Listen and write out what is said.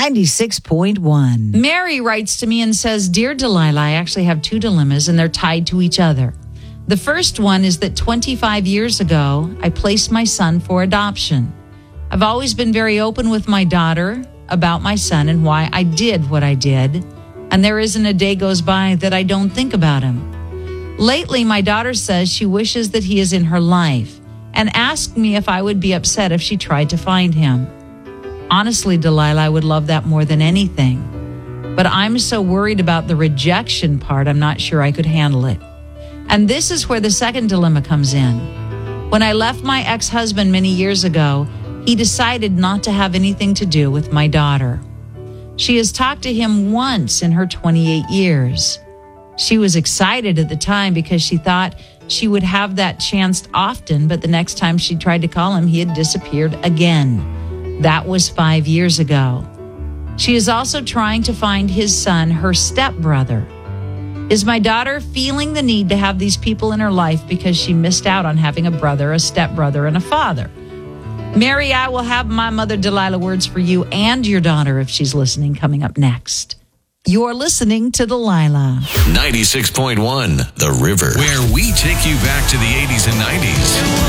96.1. Mary writes to me and says, Dear Delilah, I actually have two dilemmas and they're tied to each other. The first one is that 25 years ago, I placed my son for adoption. I've always been very open with my daughter about my son and why I did what I did. And there isn't a day goes by that I don't think about him. Lately, my daughter says she wishes that he is in her life and asked me if I would be upset if she tried to find him. Honestly, Delilah, I would love that more than anything. But I'm so worried about the rejection part, I'm not sure I could handle it. And this is where the second dilemma comes in. When I left my ex-husband many years ago, he decided not to have anything to do with my daughter. She has talked to him once in her 28 years. She was excited at the time because she thought she would have that chance often, but the next time she tried to call him, he had disappeared again. That was 5 years ago. She is also trying to find his son, her stepbrother. Is my daughter feeling the need to have these people in her life because she missed out on having a brother, a stepbrother, and a father? Mary, I will have my mother Delilah words for you and your daughter if she's listening coming up next. You're listening to Delilah. 96.1 The River, where we take you back to the 80s and 90s.